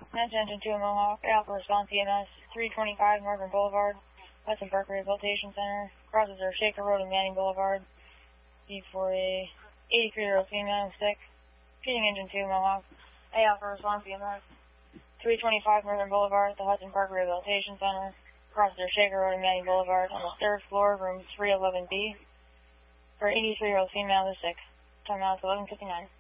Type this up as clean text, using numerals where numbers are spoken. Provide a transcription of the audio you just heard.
That's engine 2 Mohawk, Alpha response EMS, 325 Northern Boulevard, Hudson Park Rehabilitation Center, crosses are Shaker Road and Manning Boulevard. Need for a 83-year-old female sick, feeding engine 2 Mohawk, Alpha response EMS, 325 Northern Boulevard, the Hudson Park Rehabilitation Center, crosses are Shaker Road and Manning Boulevard, on the 3rd floor, room 311B, for 83-year-old female who's sick. Time now is 11:59.